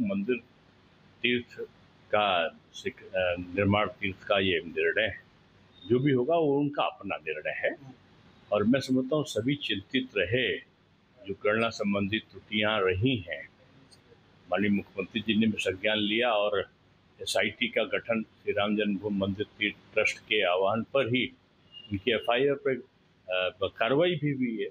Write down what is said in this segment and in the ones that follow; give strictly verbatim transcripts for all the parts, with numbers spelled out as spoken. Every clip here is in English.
मंदिर तीर्थ का निर्माण तीर्थ का ये निर्णय है, जो भी होगा वो उनका अपना निर्णय है। और मैं समझता हूँ सभी चिंतित रहे, जो गणना संबंधी त्रुटियां रही हैं, माननीय मुख्यमंत्री जी ने भी संज्ञान लिया और एस आई टी का गठन श्री राम जन्मभूमि मंदिर तीर्थ ट्रस्ट के आह्वान पर ही उनकी एफ आई आर पर कार्रवाई भी हुई है।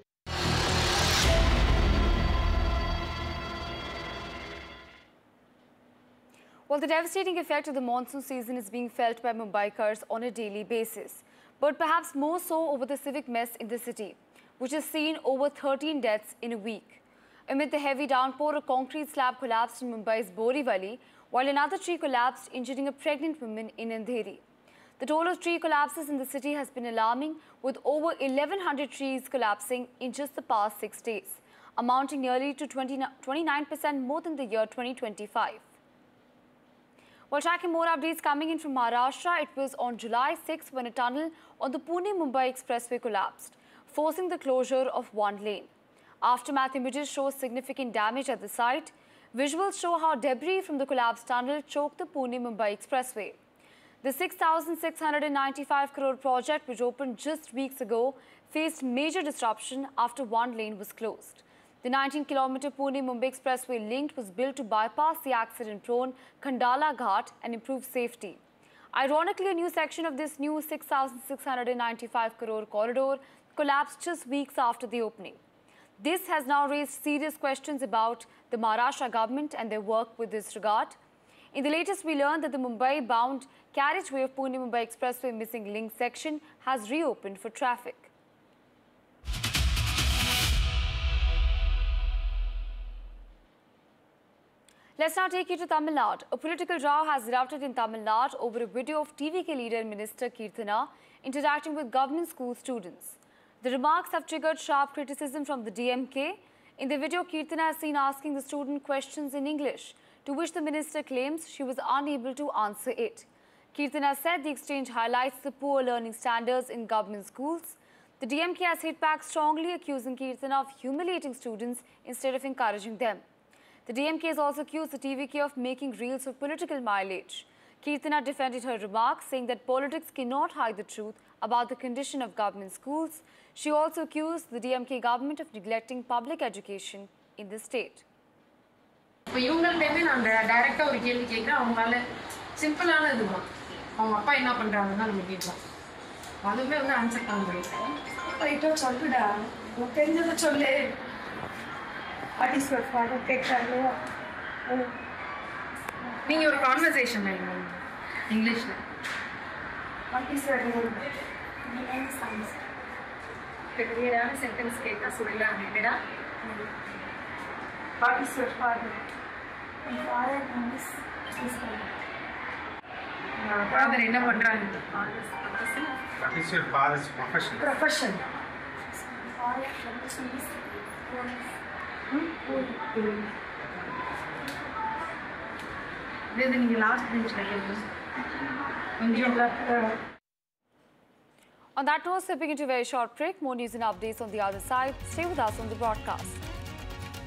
Well, the devastating effect of the monsoon season is being felt by Mumbaikars on a daily basis, but perhaps more so over the civic mess in the city, which has seen over thirteen deaths in a week. Amid the heavy downpour, a concrete slab collapsed in Mumbai's Borivali, while another tree collapsed, injuring a pregnant woman in Andheri. The toll of tree collapses in the city has been alarming, with over eleven hundred trees collapsing in just the past six days, amounting nearly to twenty-nine percent more than the year twenty twenty-five. While tracking more updates coming in from Maharashtra, it was on July sixth when a tunnel on the Pune-Mumbai Expressway collapsed, forcing the closure of one lane. Aftermath images show significant damage at the site. Visuals show how debris from the collapsed tunnel choked the Pune-Mumbai Expressway. The six thousand six hundred ninety-five crore project, which opened just weeks ago, faced major disruption after one lane was closed. The nineteen kilometer Pune-Mumbai Expressway linked was built to bypass the accident-prone Khandala Ghat and improve safety. Ironically, a new section of this new six thousand six hundred ninety-five crore corridor collapsed just weeks after the opening. This has now raised serious questions about the Maharashtra government and their work with this regard. In the latest, we learned that the Mumbai-bound carriageway of Pune-Mumbai Expressway missing link section has reopened for traffic. Let's now take you to Tamil Nadu. A political row has erupted in Tamil Nadu over a video of T V K leader and Minister Keerthana interacting with government school students. The remarks have triggered sharp criticism from the D M K. In the video, Keerthana is seen asking the student questions in English, to which the minister claims she was unable to answer it. Keerthana said the exchange highlights the poor learning standards in government schools. The D M K has hit back strongly, accusing Keerthana of humiliating students instead of encouraging them. The D M K has also accused the T V K of making reels for political mileage. Keerthana defended her remarks, saying that politics cannot hide the truth about the condition of government schools. She also accused the D M K government of neglecting public education in the state. இப்போ இவங்கள்ட்டேமே நான் டைரெக்டாக ஒரு கேள்வி கேட்குறேன். அவங்களால சிம்பிளான இதுதான், அவங்க அப்பா என்ன பண்ணுறாங்கன்னு நம்ம கேட்கலாம். அதுவுமே வந்து ஆன்சர் பண்ண முடியும். ரைட்டோ சொல்லுடா, உனக்கு தெரிஞ்சதை சொல்லு. கேட்குறாங்க. நீங்கள் ஒரு கான்வர்சேஷன் இங்கிலீஷில் கிளியரான சென்டென்ஸ் கேட்டால் சொல்லலாம் இல்லைடா. What is your father? My father is father என்ன பண்றாங்க? What is your father's profession? Profession. இது நீங்க லாஸ்ட் பெஞ்ச்ல கேளுங்க. On that note, stepping into a very short break, more news and updates on the other side. Stay with us on the broadcast.